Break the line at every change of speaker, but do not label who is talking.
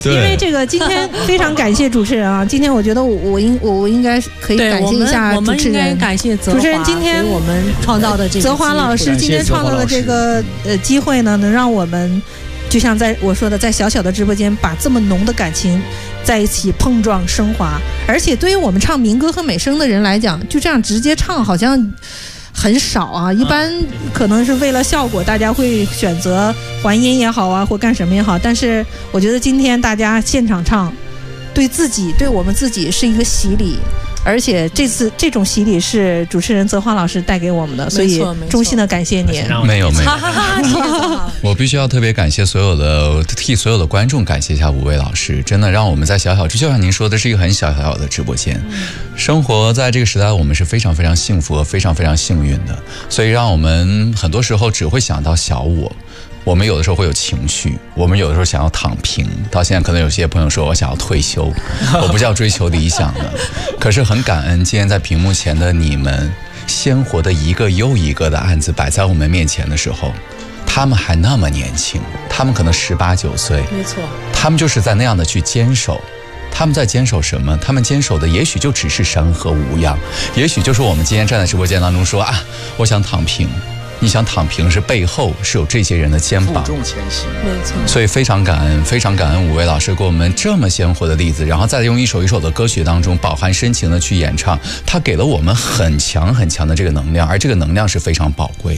因为这个今天非常感谢主持人啊，今天我觉得我应该可以感谢一下主持人，我们应该
感谢泽华
主持人今天
给我们创造的这个
泽华老师今天创造的这个机会呢，能让我们就像我说的，在小小的直播间把这么浓的感情在一起碰撞升华，而且对于我们唱民歌和美声的人来讲，就这样直接唱好像很少啊，一般可能是为了效果，大家会选择还音也好啊，或干什么也好。但是我觉得今天大家现场唱，对我们自己是一个洗礼，而且这种洗礼是主持人泽华老师带给我们的，所以衷心的感谢你。
没有，我必须要特别感谢替所有的观众感谢一下5位老师，真的让我们在就像您说的是一个很小小的直播间，生活在这个时代我们是非常非常幸福和非常非常幸运的，所以让我们很多时候只会想到小我们有的时候会有情绪，我们有的时候想要躺平，到现在可能有些朋友说我想要退休，我不叫追求理想的，可是很感恩今天在屏幕前的你们，鲜活的一个又一个的案子摆在我们面前的时候，他们还那么年轻，他们可能18、19岁，
没错，
他们就是在那样的去坚守。他们在坚守什么？他们坚守的也许就只是山河无恙，也许就是我们今天站在直播间当中说啊，我想躺平。你想躺平是背后是有这些人的肩膀，
负重前行，
没错。
所以非常感恩5位老师给我们这么鲜活的例子，然后再用一首一首的歌曲当中饱含深情的去演唱，他给了我们很强很强的这个能量，而这个能量是非常宝贵的。